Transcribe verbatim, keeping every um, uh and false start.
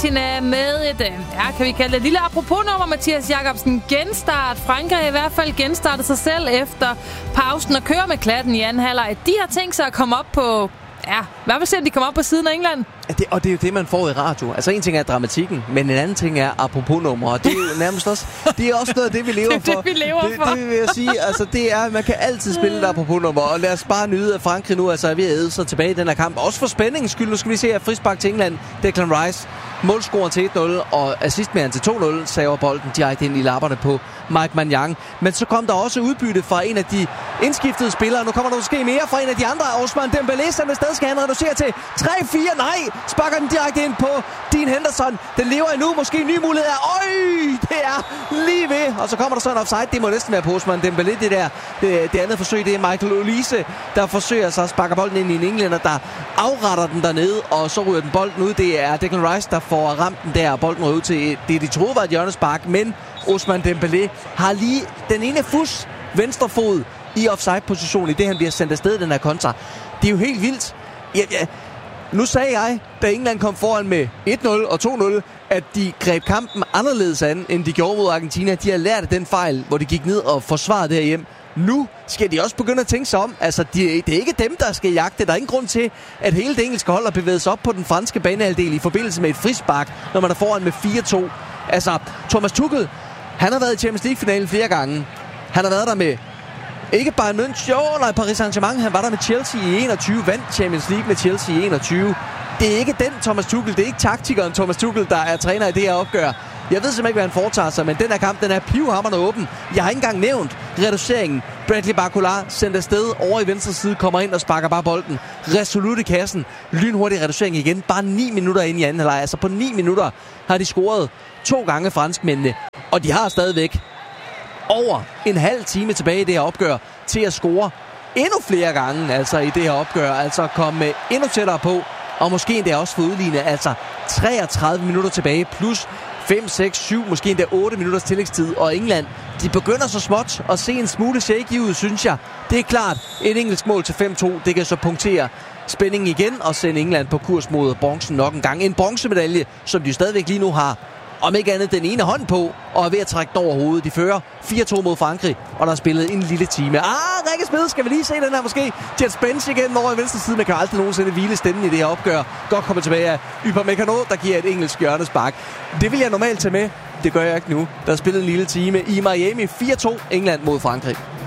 Argentina med et, ja, kan vi kalde det, lille apropos-nummer. Mathias Jacobsen genstart. Frankrig har i hvert fald genstartet sig selv efter pausen og kører med klatten i anden halvleg. De har tænkt sig at komme op på, ja, hvad vil se, at de kommer op på siden af England? Det, og det er jo det, man får i radio. Altså en ting er dramatikken, men en anden ting er apropos-nummer. Og det er jo nærmest også, det er også noget af det, vi lever det er for. Det, vi lever det, for. Det vil jeg sige. Altså det er, man kan altid spille et apropos-nummer. Og lad os bare nyde, at Frankrig nu altså er ved at æde sig tilbage i den her kamp. Også for spændingens skyld. Nu skal vi se, at frispark til England. Declan Rice, målscoren til et nul og assistmæren til to nul, saver bolden direkte ind i lapperne på Mike Maignan. Men så kom der også udbytte fra en af de indskiftede spillere. Nu kommer der måske mere fra en af de andre. Ousmane Dembélé, som i stedet skal han reducere til tre fire. Nej, sparker den direkte ind på Dean Henderson. Den lever endnu. Måske en ny mulighed. Øj, det er lige ved. Og så kommer der så en offside. Det må næsten være på Ousmane Dembélé, det der. Det, det andet forsøg, det er Michael Olise, der forsøger sig at sparke bolden ind i en englænder, der afretter den dernede, og så ryger den bolden ud. Det er Declan Rice, der får ramt den der, og bolden ryger ud til det, de troede var et hjørnespark. Men Ousmane Dembélé har lige den ene fus venstre fod i offside-position i det, han bliver sendt afsted den her kontra. Det er jo helt vildt. Ja, ja. Nu sagde jeg, da England kom foran med et nul og to nul, at de greb kampen anderledes an, end de gjorde mod Argentina. De har lært af den fejl, hvor de gik ned og forsvarede derhjemme. Nu skal de også begynde at tænke sig om. Altså, de, det er ikke dem, der skal jagte. Der er ingen grund til, at hele det engelske hold har bevæget sig op på den franske banehalvdel i forbindelse med et frispark, når man er foran med fire to. Altså, Thomas Tuchel, han har været i Champions League-finalen flere gange. Han har været der med ikke Bayern München, jo, nej, Paris Saint-Germain. Han var der med Chelsea i enogtyve, vandt Champions League med Chelsea i enogtyve. Det er ikke den Thomas Tuchel, det er ikke taktikeren Thomas Tuchel, der er træner i det her opgør. Jeg ved simpelthen ikke, hvad han foretager sig, men den her kamp, den er pivhamrende åben. Jeg har ikke engang nævnt reduceringen. Bradley Barcola sendt afsted over i venstre side, kommer ind og sparker bare bolden resolut i kassen. Lynhurtig reducering igen, bare ni minutter ind i anden halvleg. Altså på ni minutter har de scoret to gange franskmændene, og de har stadigvæk over en halv time tilbage i det her opgør til at score endnu flere gange, altså i det her opgør. Altså komme endnu tættere på, og måske endda også få udlignet. Altså treogtredive minutter tilbage, plus fem, seks, syv, måske endda otte minutters tillægstid. Og England, de begynder så småt at se en smule shaky ud, synes jeg. Det er klart, et engelsk mål til fem to, det kan så punktere spændingen igen og sende England på kurs mod bronzen nok en gang. En bronzemedalje, som de stadigvæk lige nu har, om ikke andet den ene hånd på, og er ved at trække den over hovedet. De fører fire to mod Frankrig, og der er spillet en lille time. Ah, Rikke Smed, skal vi lige se den her måske? Jet Spence igen over i venstre side. Man kan aldrig nogensinde hvile stemmen i det her opgør. Godt kommer tilbage af Upamecano, der giver et engelsk hjørnespark. Det vil jeg normalt tage med. Det gør jeg ikke nu. Der er spillet en lille time i Miami. fire to England mod Frankrig.